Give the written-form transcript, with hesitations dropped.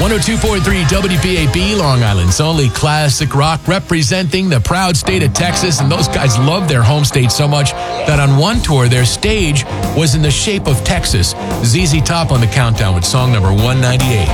102.3 WPAP, Long Island's only classic rock, representing the proud state of Texas. And those guys love their home state so much that on one tour, their stage was in the shape of Texas. ZZ Top on the countdown with song number 198.